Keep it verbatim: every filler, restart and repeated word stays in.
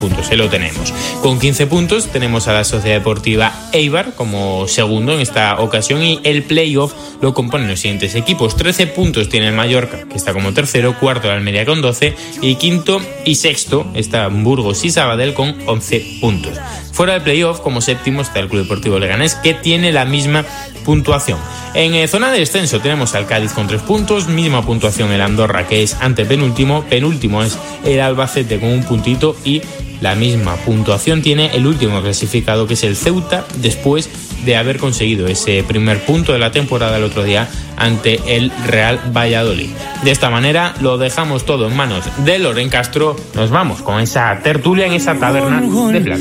puntos, se lo tenemos. Con quince puntos tenemos a la Sociedad Deportiva Eibar como segundo en esta ocasión y el playoff lo componen los siguientes equipos. trece puntos tiene el Mallorca, que está como tercero, cuarto el Almería con doce y quinto y sexto está Burgos y Sabadell con once puntos. Fuera del playoff, como séptimo, está el Club Deportivo Leganés, que tiene la misma puntuación. En eh, zona de descenso tenemos al Cádiz con tres puntos, misma puntuación el Andorra, que es antepenúltimo, penúltimo es el Albacete con un puntito y la misma puntuación tiene el último clasificado, que es el Ceuta, después de haber conseguido ese primer punto de la temporada el otro día ante el Real Valladolid. De esta manera lo dejamos todo en manos de Loren Castro. Nos vamos con esa tertulia en esa taberna de plata.